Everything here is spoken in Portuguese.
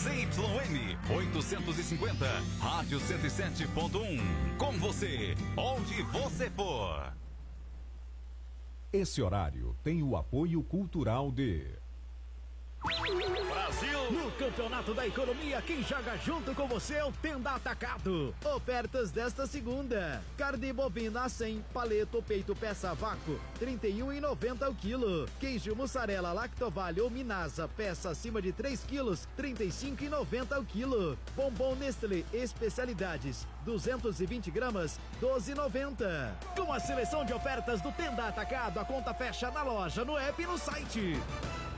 ZYN 850, Rádio 107.1. Com você, onde você for. Esse horário tem o apoio cultural de Brasil! No Campeonato da Economia, quem joga junto com você é o Tenda Atacado. Ofertas desta segunda: carne bovina a 100, paleto peito peça a vácuo, R$ 31,90 o quilo. Queijo mussarela Lactovale ou Minasa, peça acima de 3 quilos, R$ 35,90 o quilo. Bombom Nestlé Especialidades, 220 gramas, R$ 12,90. Com a seleção de ofertas do Tenda Atacado, a conta fecha na loja, no app e no site.